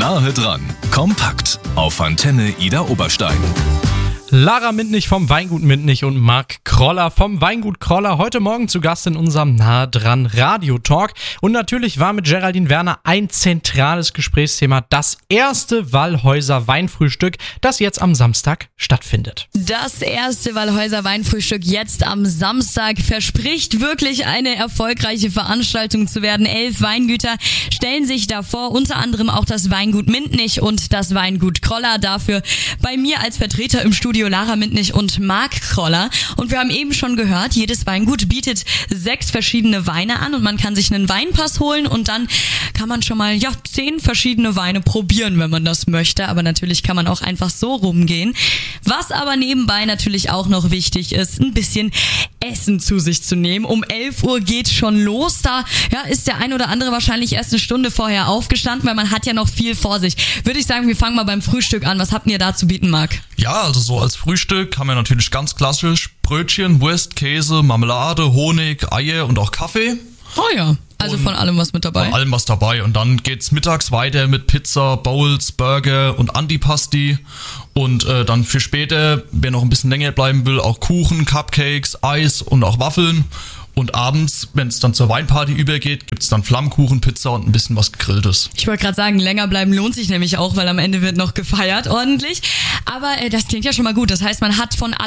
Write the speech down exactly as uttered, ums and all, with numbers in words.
Nahe dran, kompakt auf Antenne Ida Oberstein. Lara Mintnich vom Weingut Mintnich und Marc Kroller vom Weingut Kroller heute Morgen zu Gast in unserem Nahe dran Radio-Talk. Und natürlich war mit Geraldine Werner ein zentrales Gesprächsthema das erste Wallhäuser Weinfrühstück, das jetzt am Samstag stattfindet. Das erste Wallhäuser Weinfrühstück jetzt am Samstag verspricht wirklich eine erfolgreiche Veranstaltung zu werden. Elf Weingüter stellen sich davor, unter anderem auch das Weingut Mintnich und das Weingut Kroller. Dafür bei mir als Vertreter im Studio Lara Mintnich und Marc Kroller. Und wir haben eben schon gehört, jedes Weingut bietet sechs verschiedene Weine an und man kann sich einen Weinpass holen und dann kann man schon mal ja zehn verschiedene Weine probieren, wenn man das möchte. Aber natürlich kann man auch einfach so rumgehen. Was aber nebenbei natürlich auch noch wichtig ist, ein bisschen Essen zu sich zu nehmen. Um elf Uhr geht's schon los. Da ja, ist der ein oder andere wahrscheinlich erst eine Stunde vorher aufgestanden, weil man hat ja noch viel vor sich. Würde ich sagen, wir fangen mal beim Frühstück an. Was habt ihr da zu bieten, Marc? Ja, also so als Frühstück haben wir natürlich ganz klassisch Brötchen, Wurst, Käse, Marmelade, Honig, Eier und auch Kaffee. Oh ja, also und von allem was mit dabei. Von allem was dabei. Und dann geht's mittags weiter mit Pizza, Bowls, Burger und Antipasti. Und äh, dann für später, wer noch ein bisschen länger bleiben will, auch Kuchen, Cupcakes, Eis und auch Waffeln. Und abends, wenn es dann zur Weinparty übergeht, gibt's dann Flammkuchen, Pizza und ein bisschen was Gegrilltes. Ich wollte gerade sagen, länger bleiben lohnt sich nämlich auch, weil am Ende wird noch gefeiert ordentlich. Aber äh, das klingt ja schon mal gut. Das heißt, man hat von allem